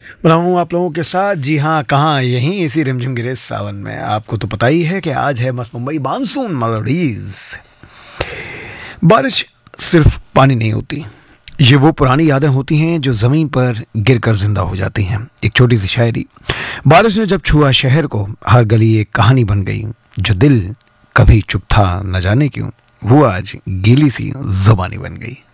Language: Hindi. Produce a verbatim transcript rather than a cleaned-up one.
बना हूँ आप लोगों के साथ। जी हाँ, कहाँ, यहीं इसी रिमझिम गिरे सावन में। आपको तो पता ही है कि आज है मस्त मुंबई मानसून मलडीज। बारिश सिर्फ पानी नहीं होती, ये वो पुरानी यादें होती हैं जो ज़मीन पर गिरकर जिंदा हो जाती हैं। एक छोटी सी शायरी। बारिश ने जब छुआ शहर को, हर गली एक कहानी बन गई। जो दिल कभी चुप था न जाने क्यों, वो आज गीली सी जुबानी बन गई।